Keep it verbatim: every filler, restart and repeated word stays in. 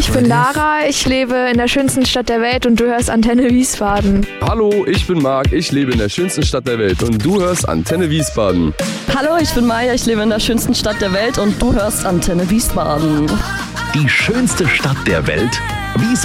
ich bin Lara, ich lebe in der schönsten Stadt der Welt und du hörst Antenne Wiesbaden. Hallo, ich bin Marc, ich lebe in der schönsten Stadt der Welt und du hörst Antenne Wiesbaden. Hallo, ich bin Maja, ich lebe in der schönsten Stadt der Welt und du hörst Antenne Wiesbaden. Die schönste Stadt der Welt? Wiesbaden.